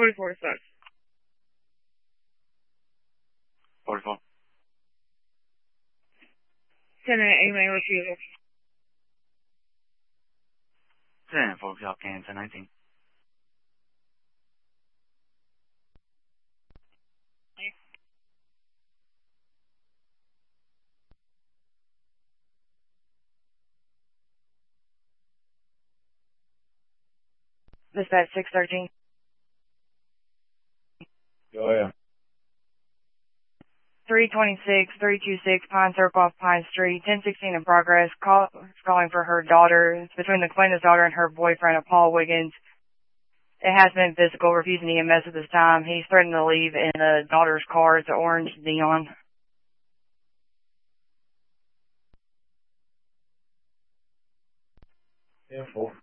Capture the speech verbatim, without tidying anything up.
forty-four sucks. forty-four. ten eight, main refusal. ten four, y'all can, ten nineteen. Dispatch six thirteen. Go ahead. three twenty-six, three twenty-six Pine Circle off Pine Street, ten sixteen in progress. Call, calling for her daughter. It's between the complainant's daughter and her boyfriend, Paul Wiggins. It has been physical, refusing E M S at this time. He's threatened to leave in the daughter's car. It's an orange neon. ten four.